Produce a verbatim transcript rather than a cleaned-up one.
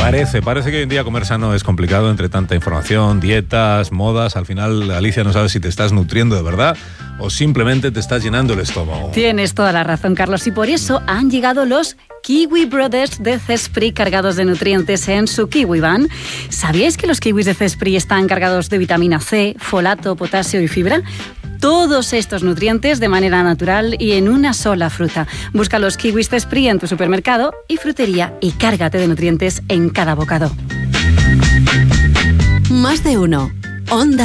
Parece, parece que hoy en día comer sano es complicado entre tanta información, dietas, modas. Al final, Alicia, no sabes si te estás nutriendo de verdad o simplemente te estás llenando el estómago. Tienes toda la razón, Carlos, y por eso han llegado los Kiwi Brothers de Zespri cargados de nutrientes en su Kiwi Van. ¿Sabíais que los kiwis de Zespri están cargados de vitamina C, folato, potasio y fibra? Todos estos nutrientes de manera natural y en una sola fruta. Busca los kiwis Zespri en tu supermercado y frutería y cárgate de nutrientes en cada bocado. Más de uno. Onda